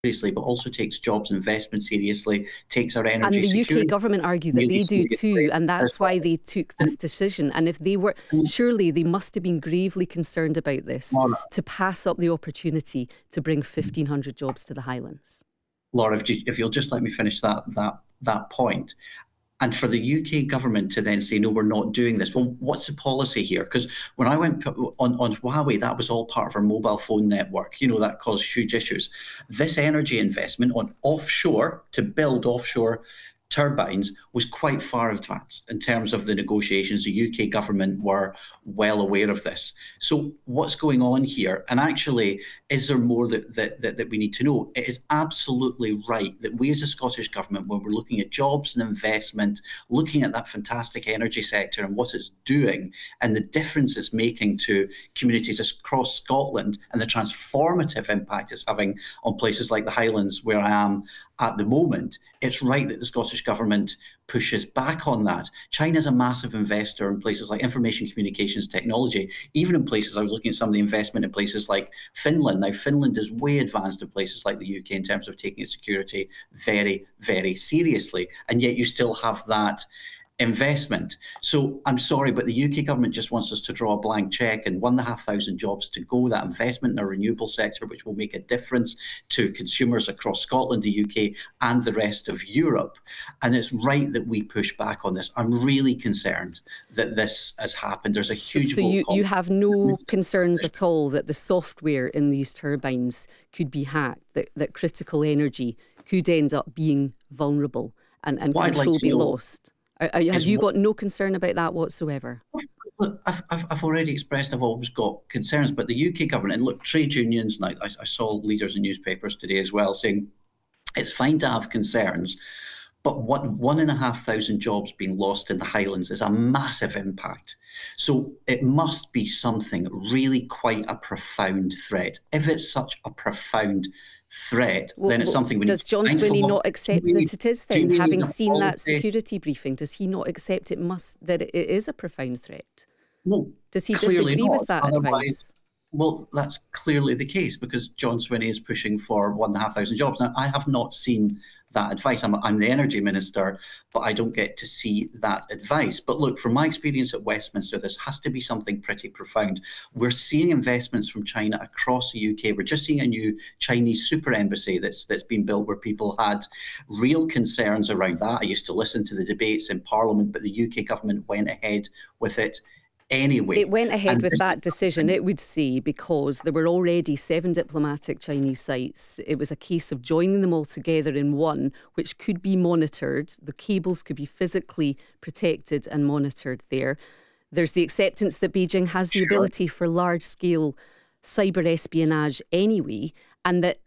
seriously, but also takes jobs and investment seriously, takes our And energy the UK security government argue that really they do seriously too, and as that's well. why they took this And, decision. And if they were, and surely they must have been gravely concerned about this Laura, to pass up the opportunity to bring 1,500 jobs to the Highlands. Laura, if you'll just let me finish that point. And for the UK government to then say, no, we're not doing this. Well, what's the policy here? Because when I went on Huawei, that was all part of our mobile phone network. That caused huge issues. This energy investment on offshore, to build offshore turbines, was quite far advanced in terms of the negotiations. The UK government were well aware of this. So what's going on here? And actually, is there more that we need to know? It is absolutely right that we as a Scottish government, when we're looking at jobs and investment, looking at that fantastic energy sector and what it's doing and the difference it's making to communities across Scotland and the transformative impact it's having on places like the Highlands, where I am at the moment, it's right that the Scottish government pushes back on that. China's a massive investor in places like information communications technology, even in places, I was looking at some of the investment in places like Finland. Now, Finland is way advanced in places like the UK in terms of taking its security very, very seriously. And yet you still have that investment. So I'm sorry, but the UK government just wants us to draw a blank cheque and 1,500 jobs to go, that investment in our renewable sector, which will make a difference to consumers across Scotland, the UK, and the rest of Europe. And it's right that we push back on this. I'm really concerned that this has happened. There's a huge So you have no concerns at all that the software in these turbines could be hacked, that critical energy could end up being vulnerable and control be lost? Have you got no concern about that whatsoever? Look, I've already expressed I've always got concerns, but the UK government, and look, trade unions, now I saw leaders in newspapers today as well saying it's fine to have concerns, but what 1,500 jobs being lost in the Highlands is a massive impact. So it must be something really quite a profound threat. If it's such a profound threat, then it's something we need to Does John Swinney not accept that it is then? Having seen that security briefing, does he not accept that it is a profound threat? Well, does he disagree with that advice? Well, that's clearly the case because John Swinney is pushing for 1,500 jobs. Now, I have not seen that advice. I'm the energy minister, but I don't get to see that advice. But look, from my experience at Westminster, this has to be something pretty profound. We're seeing investments from China across the UK. We're just seeing a new Chinese super embassy that's been built where people had real concerns around that. I used to listen to the debates in Parliament, but the UK government went ahead with it anyway. It went ahead with that decision, it would say, because there were already 7 diplomatic Chinese sites. It was a case of joining them all together in one, which could be monitored. The cables could be physically protected and monitored there. There's the acceptance that Beijing has the ability for large-scale cyber espionage anyway, and that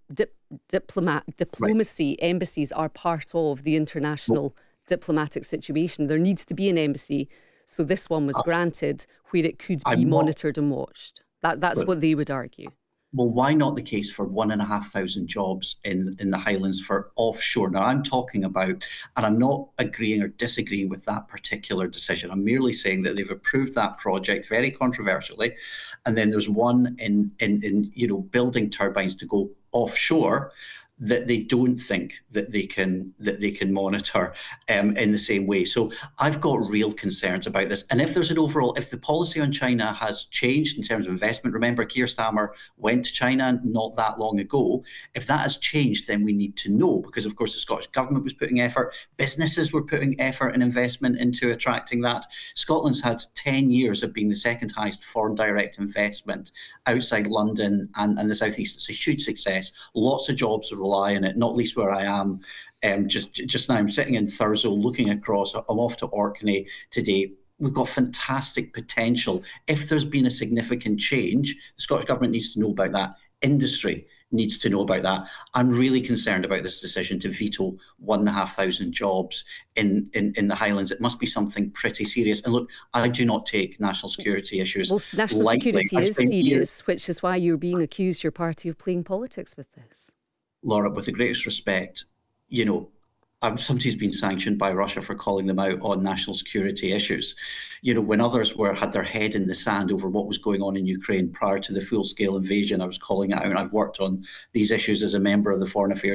diplomacy, embassies are part of the international diplomatic situation. There needs to be an embassy. So this one was granted where it could be monitored and watched. That's what they would argue. Well, why not the case for 1,500 jobs in the Highlands for offshore? Now, I'm talking about, and I'm not agreeing or disagreeing with that particular decision. I'm merely saying that they've approved that project very controversially. And then there's one in building turbines to go offshore that they don't think that they can monitor in the same way. So I've got real concerns about this. And if the policy on China has changed in terms of investment, remember Keir Starmer went to China not that long ago. If that has changed, then we need to know, because of course the Scottish government was putting effort, businesses were putting effort and investment into attracting that. Scotland's had 10 years of being the second highest foreign direct investment outside London and the South East. It's a huge success. Lots of jobs are rely on it, not least where I am. Just now, I'm sitting in Thurso looking across. I'm off to Orkney today. We've got fantastic potential. If there's been a significant change, the Scottish Government needs to know about that. Industry needs to know about that. I'm really concerned about this decision to veto 1,500 jobs in the Highlands. It must be something pretty serious. And look, I do not take national security issues lightly. National security is serious, which is why you're being accused, your party, of playing politics with this. Laura, with the greatest respect, somebody's been sanctioned by Russia for calling them out on national security issues. When others had their head in the sand over what was going on in Ukraine prior to the full-scale invasion, I was calling it out, and I've worked on these issues as a member of the Foreign Affairs